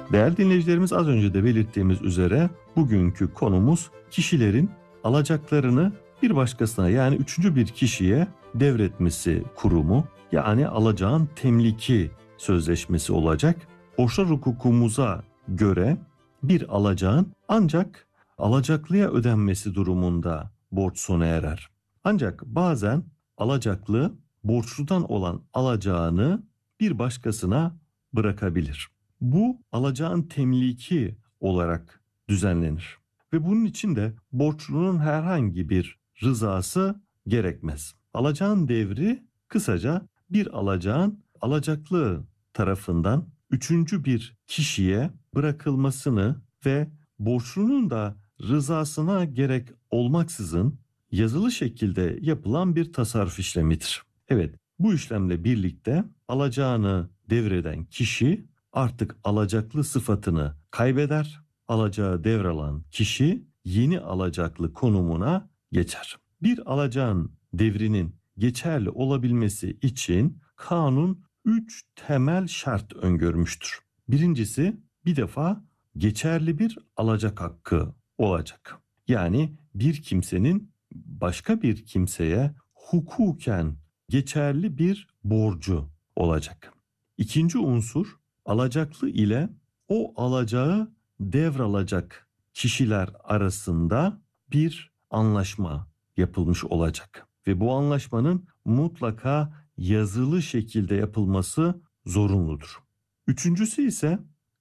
Değerli dinleyicilerimiz, az önce de belirttiğimiz üzere bugünkü konumuz kişilerin alacaklarını bir başkasına, yani üçüncü bir kişiye devretmesi kurumu, yani alacağın temliki sözleşmesi olacak. Borçlar hukukumuza göre bir alacağın ancak alacaklıya ödenmesi durumunda borç sona erer. Ancak bazen alacaklı borçludan olan alacağını bir başkasına bırakabilir. Bu alacağın temliki olarak düzenlenir ve bunun için de borçlunun herhangi bir rızası gerekmez. Alacağın devri kısaca bir alacağın alacaklı tarafından üçüncü bir kişiye bırakılmasını ve borçlunun da rızasına gerek olmaksızın yazılı şekilde yapılan bir tasarruf işlemidir. Evet, bu işlemle birlikte alacağını devreden kişi artık alacaklı sıfatını kaybeder. Alacağı devralan kişi yeni alacaklı konumuna geçer. Bir alacağın devrinin geçerli olabilmesi için kanun 3 temel şart öngörmüştür. Birincisi, bir defa geçerli bir alacak hakkı olacak. Yani bir kimsenin başka bir kimseye hukuken geçerli bir borcu olacak. İkinci unsur, alacaklı ile o alacağı devralacak kişiler arasında bir anlaşma yapılmış olacak. Ve bu anlaşmanın mutlaka yazılı şekilde yapılması zorunludur. Üçüncüsü ise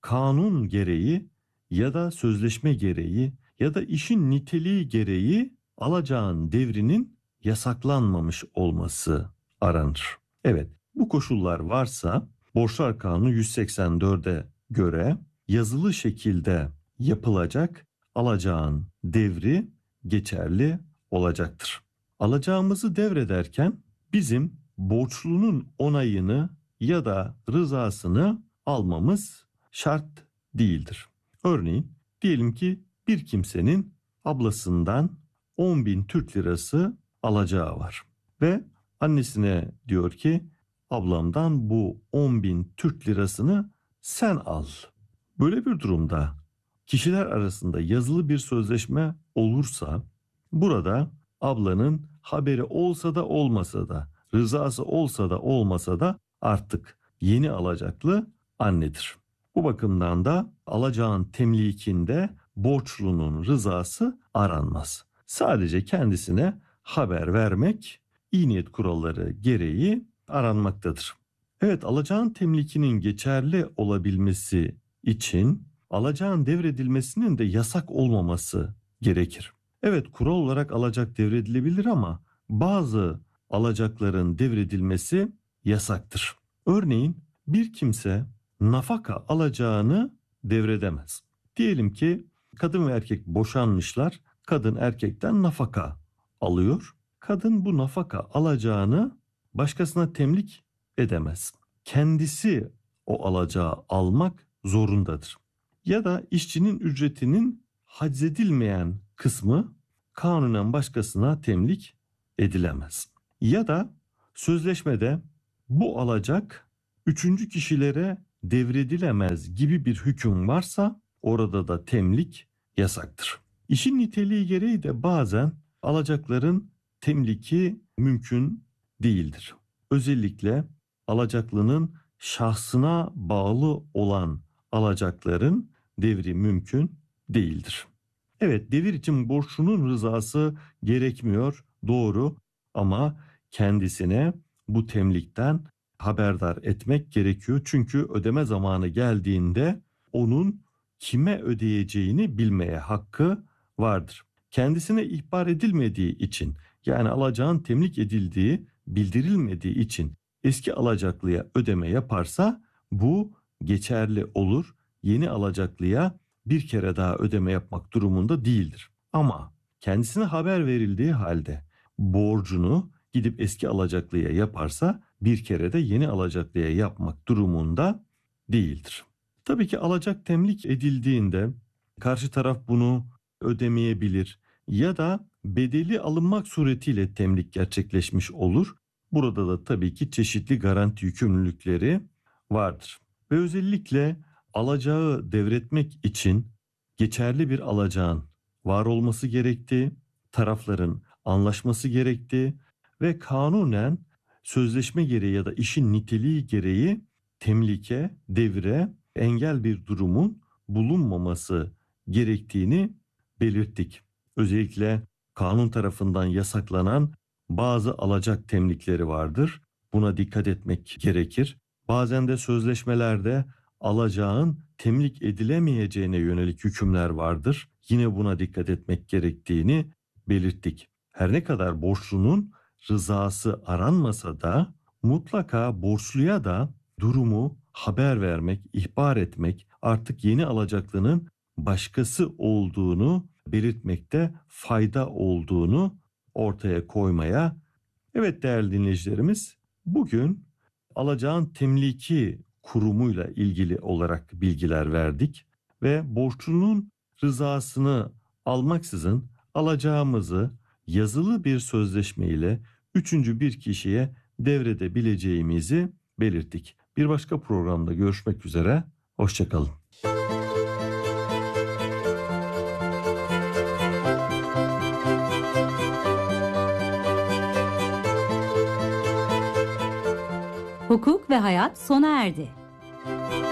kanun gereği ya da sözleşme gereği ya da işin niteliği gereği alacağın devrinin yasaklanmamış olması aranır. Evet, bu koşullar varsa Borçlar Kanunu 184'e göre yazılı şekilde yapılacak alacağın devri geçerli olacaktır. Alacağımızı devrederken bizim borçlunun onayını ya da rızasını almamız şart değildir. Örneğin diyelim ki bir kimsenin ablasından 10.000 Türk lirası alacağı var ve annesine diyor ki ablamdan bu 10.000 Türk lirasını sen al. Böyle bir durumda kişiler arasında yazılı bir sözleşme olursa burada ablanın haberi olsa da olmasa da, rızası olsa da olmasa da artık yeni alacaklı annedir. Bu bakımdan da alacağın temlikinde borçlunun rızası aranmaz. Sadece kendisine haber vermek iyi niyet kuralları gereği aranmaktadır. Evet, alacağın temlikinin geçerli olabilmesi için alacağın devredilmesinin de yasak olmaması gerekir. Evet, kural olarak alacak devredilebilir ama bazı alacakların devredilmesi yasaktır. Örneğin bir kimse nafaka alacağını devredemez. Diyelim ki kadın ve erkek boşanmışlar, kadın erkekten nafaka alıyor. Kadın bu nafaka alacağını başkasına temlik edemez. Kendisi o alacağı almak zorundadır. Ya da işçinin ücretinin haczedilmeyen kısmı kanunen başkasına temlik edilemez. Ya da sözleşmede bu alacak üçüncü kişilere devredilemez gibi bir hüküm varsa orada da temlik yasaktır. İşin niteliği gereği de bazen alacakların temliki mümkün değildir. Özellikle alacaklının şahsına bağlı olan alacakların devri mümkün değildir. Evet, devir için borçlunun rızası gerekmiyor, doğru, ama kendisine bu temlikten haberdar etmek gerekiyor. Çünkü ödeme zamanı geldiğinde onun kime ödeyeceğini bilmeye hakkı vardır. Kendisine ihbar edilmediği için, yani alacağın temlik edildiği bildirilmediği için eski alacaklıya ödeme yaparsa bu geçerli olur. Yeni alacaklıya bir kere daha ödeme yapmak durumunda değildir. Ama kendisine haber verildiği halde borcunu gidip eski alacaklıya yaparsa bir kere de yeni alacaklıya yapmak durumunda değildir. Tabii ki alacak temlik edildiğinde karşı taraf bunu ödemeyebilir ya da bedeli alınmak suretiyle temlik gerçekleşmiş olur. Burada da tabii ki çeşitli garanti yükümlülükleri vardır. Ve özellikle alacağı devretmek için geçerli bir alacağın var olması gerektiği, tarafların anlaşması gerektiği ve kanunen sözleşme gereği ya da işin niteliği gereği temlike, devre, engel bir durumun bulunmaması gerektiğini belirttik. Özellikle kanun tarafından yasaklanan bazı alacak temlikleri vardır. Buna dikkat etmek gerekir. Bazen de sözleşmelerde alacağın temlik edilemeyeceğine yönelik hükümler vardır. Yine buna dikkat etmek gerektiğini belirttik. Her ne kadar borçlunun rızası aranmasa da mutlaka borçluya da durumu haber vermek, ihbar etmek, artık yeni alacaklının başkası olduğunu belirtmekte fayda olduğunu ortaya koymaya. Evet değerli dinleyicilerimiz, bugün alacağın temliki kurumuyla ilgili olarak bilgiler verdik ve borçlunun rızasını almaksızın alacağımızı yazılı bir sözleşme ile üçüncü bir kişiye devredebileceğimizi belirttik. Bir başka programda görüşmek üzere, hoşça kalın. Hukuk ve hayat sona erdi.